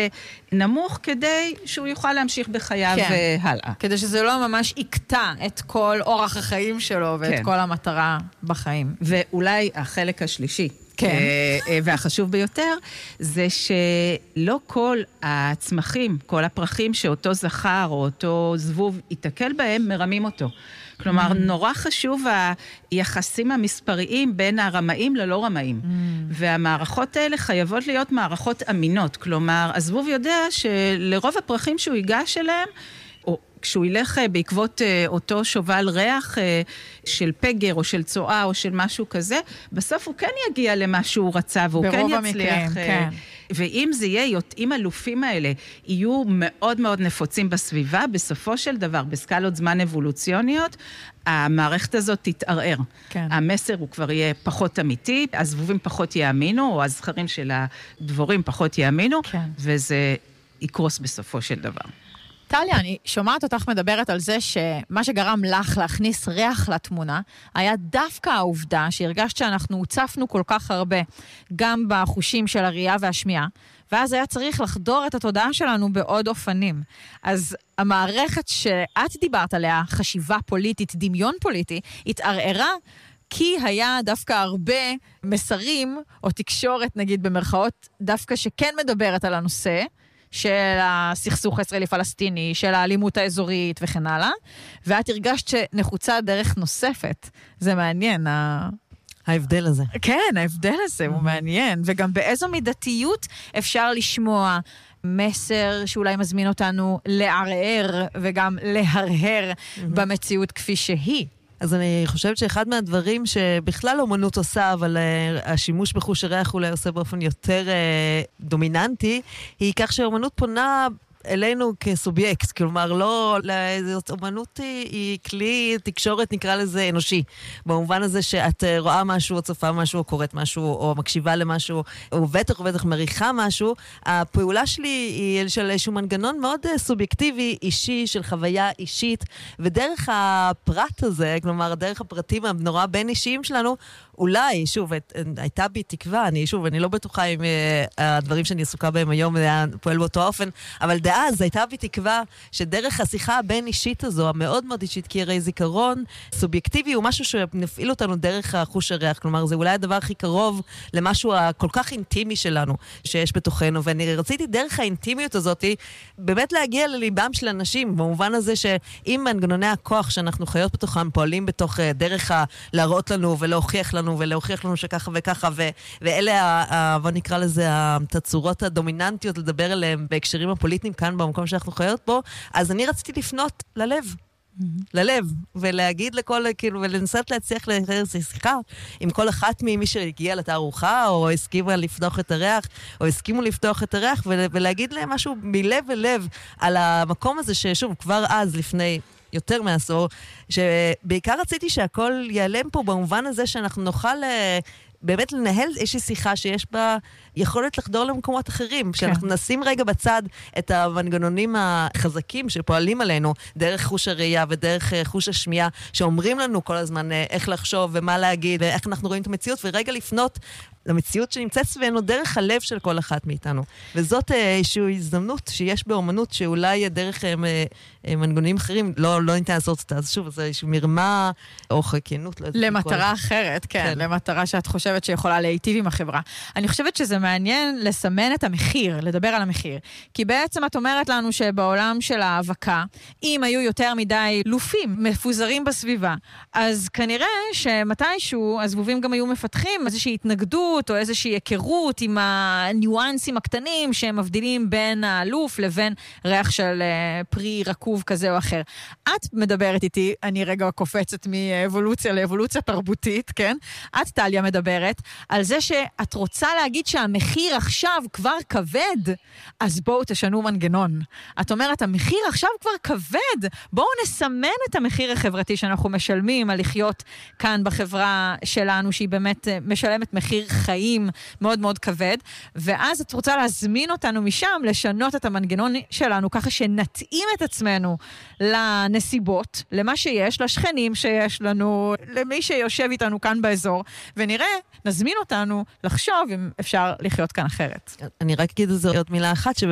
נמוך כדי שהוא יוכל להמשיך בחייו הלאה. כדי שזה לא ממש יקטע את כל אורח החיים שלו ואת כל המטרה בחיים. ואולי החלק השלישי, והחשוב ביותר, זה שלא כל הצמחים, כל הפרחים שאותו זכר או אותו זבוב יתקל בהם, מרמים אותו. כלומר, נורא חשוב היחסים המספריים בין הרמאים ללא רמאים. והמערכות האלה חייבות להיות מערכות אמינות. כלומר, הזבוב יודע שלרוב הפרחים שהוא ייגש אליהם, או כשהוא ילך בעקבות אותו שובל ריח של פגר או של צועה או של משהו כזה, בסוף הוא כן יגיע למה שהוא רצה והוא כן יצליח. המקרים, כן. ואם זה יהיה, אם הלופים האלה יהיו מאוד מאוד נפוצים בסביבה, בסופו של דבר, בסקלות זמן אבולוציוניות, המערכת הזאת תתערער. כן. המסר הוא כבר יהיה פחות אמיתי, הזבובים פחות יאמינו, או הזכרים של הדבורים פחות יאמינו, וזה יקרוס בסופו של דבר. טליה, אני שומעת אותך מדברת על זה שמה שגרם לך להכניס ריח לתמונה, היה דווקא העובדה שהרגשת שאנחנו הוצפנו כל כך הרבה, גם בחושים של הראייה והשמיעה, ואז היה צריך לחדור את התודעה שלנו בעוד אופנים. אז המערכת שאת דיברת עליה, חשיבה פוליטית, דמיון פוליטי, התערערה, כי היה דווקא הרבה מסרים, או תקשורת, נגיד במרכאות, דווקא שכן מדברת על הנושא, של הסכסוך הישראלי-פלסטיני, של האלימות האזורית וכן הלאה, ואת הרגשת שנחוצה דרך נוספת. זה מעניין. ההבדל הזה. כן, ההבדל הזה הוא מעניין, וגם באיזו מידתיות אפשר לשמוע מסר שאולי מזמין אותנו לערער וגם להרהר במציאות כפי שהיא. אז אני חושבת שאחד מהדברים שבכלל אומנות עושה, אבל השימוש בחוש הריח אולי עושה באופן יותר דומיננטי, היא כך שאומנות פונה אלינו כסובייקט, כלומר לא, אומנות היא כלי תקשורת נקרא לזה אנושי, במובן הזה שאת רואה משהו, או צופה משהו, או קוראת משהו, או מקשיבה למשהו, או בטח מריחה משהו, הפעולה שלי היא של איזשהו מנגנון מאוד סובייקטיבי, אישי, של חוויה אישית, ודרך הפרט הזה, כלומר דרך הפרטים הנורא בין אישיים שלנו, אולי, שוב, הייתה בי תקווה, אני לא בטוחה אם הדברים שאני עסוקה בהם היום פועל באותו אופן, אבל דאז הייתה בי תקווה שדרך השיחה הבין אישית הזו, המאוד מאוד אישית, כי הרי זיכרון סובייקטיבי הוא משהו שנפעיל אותנו דרך החוש הריח, כלומר זה אולי הדבר הכי קרוב למשהו הכל כך אינטימי שלנו שיש בתוכנו, ואני רציתי דרך האינטימיות הזאת באמת להגיע לליבם של אנשים, במובן הזה שאם מנגנוני הכוח שאנחנו חיות בתוכם פועלים בתוך דרך להראות לנו ולהוכיח לנו שככה וככה, ואלה, בוא נקרא לזה, התצורות הדומיננטיות לדבר עליהם בהקשרים הפוליטיים כאן במקום שאנחנו חיות בו, אז אני רציתי לפנות ללב, ולהגיד לכל, כאילו, ולנסות להצליח להיחרר שיחה עם כל אחת ממי שהגיעה לתערוכה, או הסכימה לפתוח את הריח, או הסכימו לפתוח את הריח, ולהגיד להם משהו מלב אל לב על המקום הזה ששוב, כבר אז לפני יותר מעשור, שבעיקר רציתי שהכל ייעלם פה במובן הזה שאנחנו נוכל באמת לנהל איזושהי שיחה שיש בה יכולת לחדור למקומות אחרים, שאנחנו נשים רגע בצד את המנגנונים החזקים שפועלים עלינו, דרך חוש הראייה ודרך חוש השמיעה, שאומרים לנו כל הזמן איך לחשוב ומה להגיד, ואיך אנחנו רואים את המציאות, ורגע לפנות למציאות שנמצאת סביבנו דרך הלב של כל אחת מאיתנו. וזאת איזושהי הזדמנות שיש באומנות שאולי דרך מנגנונים אחרים לא ניתן לעשות אותה. אז שוב, זה איזושהי מרמה או חכיינות. למטרה אחרת, כן. למטרה שאת חושבת שיכולה להיטיב עם החברה. אני חושבת שזה מעניין לסמן את המחיר, לדבר על המחיר. כי בעצם את אומרת לנו שבעולם של ההאבקה, אם היו יותר מדי לופים מפוזרים בסביבה, אז כנראה שמתישהו הזבובים גם היו מפתחים איזושהי התנגדות או איזושהי היכרות עם הניואנסים הקטנים שהם מבדילים בין האלוף לבין ריח של פרי רקוב כזה או אחר. את מדברת איתי, אני רגע קופצת מאבולוציה לאבולוציה תרבותית, כן? את, טליה, מדברת על זה שאת רוצה להגיד שהמחיר עכשיו כבר כבד, אז בואו תשנו מנגנון. את אומרת, המחיר עכשיו כבר כבד, בואו נסמן את המחיר החברתי שאנחנו משלמים על לחיות כאן בחברה שלנו, שהיא באמת משלמת מחיר חיים מאוד מאוד כבד, ואז את רוצה להזמין אותנו משם, לשנות את המנגנון שלנו, ככה שנתאים את עצמנו לנסיבות, למה שיש, לשכנים שיש לנו, למי שיושב איתנו כאן באזור, ונראה, נזמין אותנו לחשוב אם אפשר לחיות כאן אחרת. אני רק אגיד את זה עוד מילה אחת,